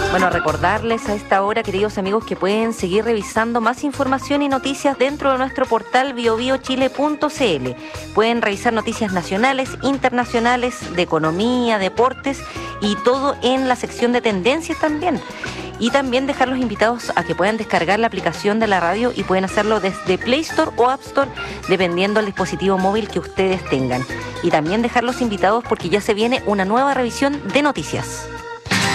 Bueno, recordarles a esta hora, queridos amigos, que pueden seguir revisando más información y noticias dentro de nuestro portal biobiochile.cl. Pueden revisar noticias nacionales, internacionales, de economía, deportes y todo en la sección de tendencias también. Y también dejarlos invitados a que puedan descargar la aplicación de la radio y pueden hacerlo desde Play Store o App Store, dependiendo del dispositivo móvil que ustedes tengan. Y también dejarlos invitados porque ya se viene una nueva revisión de noticias.